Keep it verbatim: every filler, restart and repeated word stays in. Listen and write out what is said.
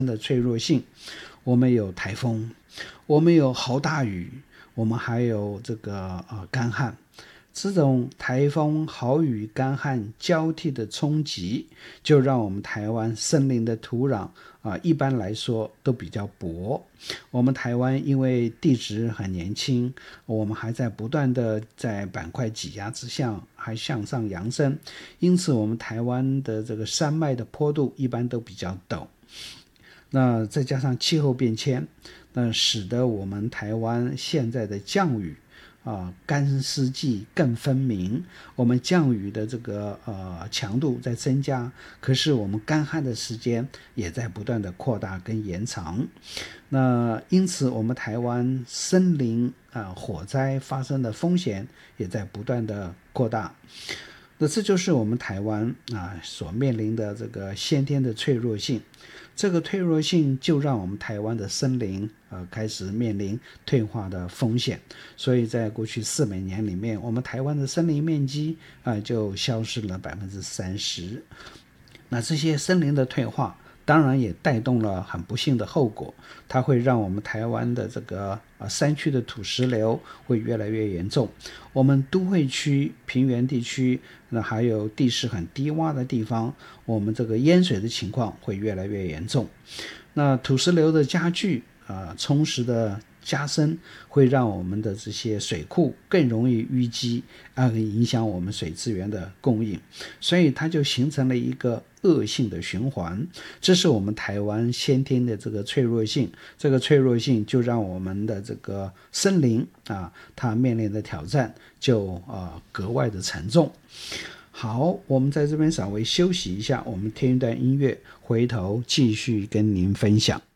的脆弱性，我们有台风，我们有豪大雨，我们还有这个呃干旱。这种台风、豪雨、干旱交替的冲击，就让我们台湾森林的土壤啊、呃，一般来说都比较薄。我们台湾因为地质很年轻，我们还在不断的在板块挤压之下还向上扬升，因此我们台湾的这个山脉的坡度一般都比较陡。那再加上气候变迁，那使得我们台湾现在的降雨啊，干湿季更分明，我们降雨的这个呃强度在增加，可是我们干旱的时间也在不断的扩大跟延长。那因此我们台湾森林啊、呃、火灾发生的风险也在不断的扩大。那这就是我们台湾啊所面临的这个先天的脆弱性，这个脆弱性就让我们台湾的森林呃开始面临退化的风险，所以在过去四百年里面，我们台湾的森林面积啊、呃、就消失了百分之三十。那这些森林的退化当然也带动了很不幸的后果，它会让我们台湾的这个呃山区的土石流会越来越严重，我们都会区、平原地区，那还有地势很低洼的地方，我们这个淹水的情况会越来越严重。那土石流的加剧啊、呃，充实的加深，会让我们的这些水库更容易淤积，啊，影响我们水资源的供应，所以它就形成了一个恶性的循环。这是我们台湾先天的这个脆弱性，这个脆弱性就让我们的这个森林啊，它面临的挑战就啊格外的沉重。好，我们在这边稍微休息一下，我们听一段音乐，回头继续跟您分享。